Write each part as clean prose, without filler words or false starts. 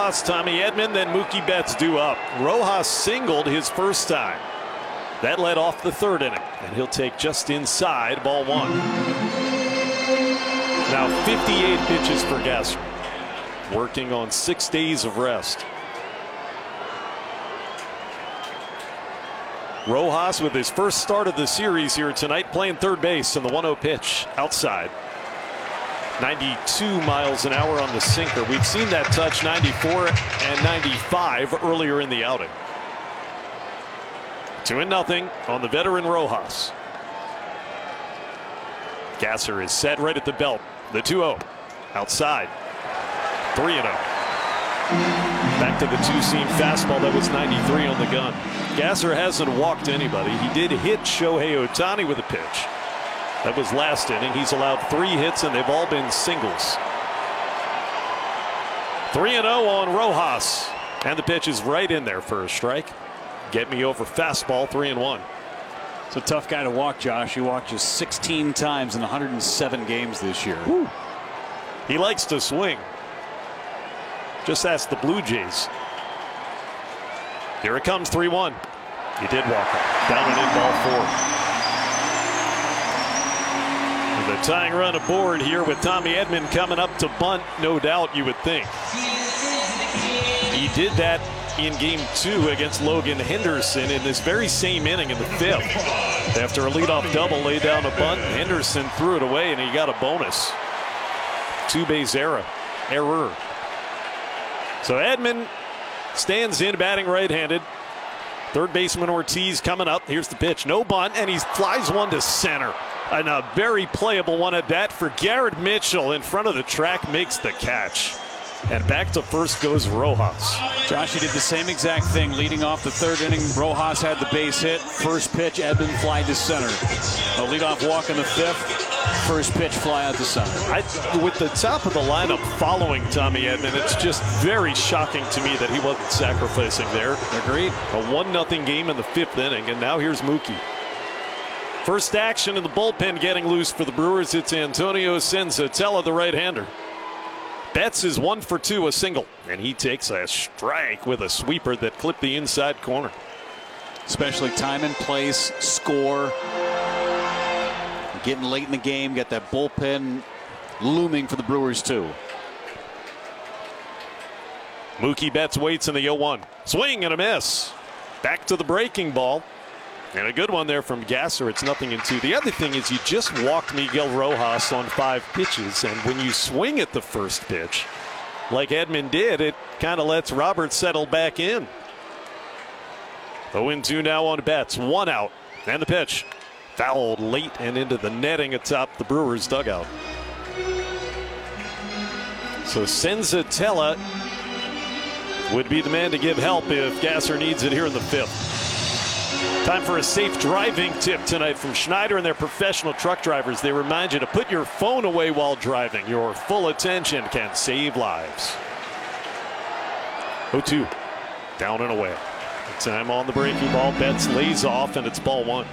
Rojas, Tommy Edman, then Mookie Betts due up. Rojas singled his first time. That led off the third inning, and he'll take just inside ball one. Now 58 pitches for Gasser, working on 6 days of rest. Rojas with his first start of the series here tonight, playing third base in the 1-0 pitch outside. 92 miles an hour on the sinker. We've seen that touch 94 and 95 earlier in the outing. 2-0 on the veteran Rojas. Gasser is set right at the belt. The 2-0 outside. 3-0. Back to the two-seam fastball. That was 93 on the gun. Gasser hasn't walked anybody. He did hit Shohei Ohtani with a pitch. That was last inning. He's allowed 3 hits, and they've all been singles. 3-0 on Rojas. And the pitch is right in there for a strike. Get me over fastball, 3-1. It's a tough guy to walk, Josh. He walked just 16 times in 107 games this year. Woo. He likes to swing. Just ask the Blue Jays. Here it comes, 3-1. He did walk him. Down and in, ball 4. And the tying run aboard here with Tommy Edman coming up to bunt, no doubt, you would think. He did that in game 2 against Logan Henderson in this very same inning in the 5th. After a leadoff double, laid down a bunt, Henderson threw it away, and he got a bonus. 2-base error. So Edman stands in, batting right-handed. Third baseman Ortiz coming up. Here's the pitch. No bunt, and he flies one to center. And a very playable one at bat for Garrett Mitchell. In front of the track, makes the catch. And back to first goes Rojas. Josh, he did the same exact thing leading off the third inning. Rojas had the base hit. First pitch, Edman fly to center. A leadoff walk in the 5th. First pitch, fly out to center. With the top of the lineup following Tommy Edman, it's just very shocking to me that he wasn't sacrificing there. Agreed. A 1-0 game in the 5th inning, and now here's Mookie. First action in the bullpen getting loose for the Brewers. It's Antonio Senzatella, the right-hander. Betts is 1 for 2, a single, and he takes a strike with a sweeper that clipped the inside corner. Especially time and place, score. Getting late in the game, got that bullpen looming for the Brewers too. Mookie Betts waits in the 0-1. Swing and a miss. Back to the breaking ball. And a good one there from Gasser. It's 0-2. The other thing is you just walked Miguel Rojas on 5 pitches, and when you swing at the first pitch, like Edman did, it kind of lets Robert settle back in. 0-2 now on Betts. 1 out. And the pitch. Fouled late and into the netting atop the Brewers dugout. So Senzatella would be the man to give help if Gasser needs it here in the 5th. Time for a safe driving tip tonight from Schneider and their professional truck drivers. They remind you to put your phone away while driving. Your full attention can save lives. 0-2. Down and away. Time on the breaking ball. Betts lays off, and it's ball 1.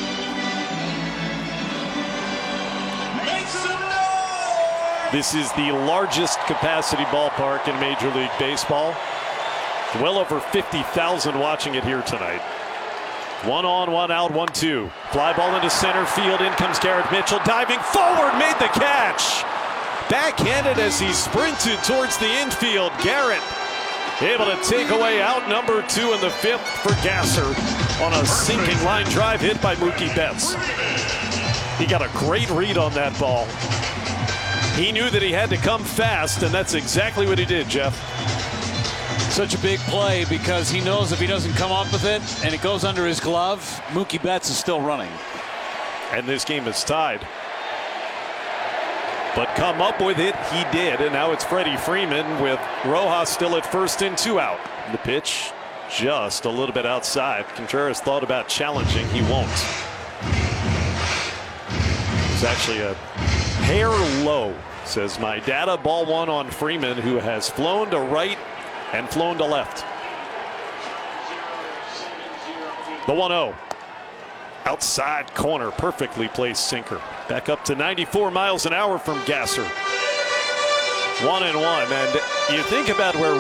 This is the largest capacity ballpark in Major League Baseball. Well over 50,000 watching it here tonight. 1 on, 1 out, 1-2. Fly ball into center field. In comes Garrett Mitchell, diving forward, made the catch. Backhanded as he sprinted towards the infield. Garrett able to take away out number 2 in the 5th for Gasser on a sinking line drive hit by Mookie Betts. He got a great read on that ball. He knew that he had to come fast, and that's exactly what he did, Jeff. Such a big play because he knows if he doesn't come up with it and it goes under his glove, Mookie Betts is still running. And this game is tied. But come up with it, he did. And now it's Freddie Freeman with Rojas still at first and 2 out. The pitch just a little bit outside. Contreras thought about challenging. He won't. It's actually a hair low, says my data. Ball 1 on Freeman, who has flown to right and flown to left. The 1-0. Outside corner, perfectly placed sinker. Back up to 94 miles an hour from Gasser. 1-1, and you think about where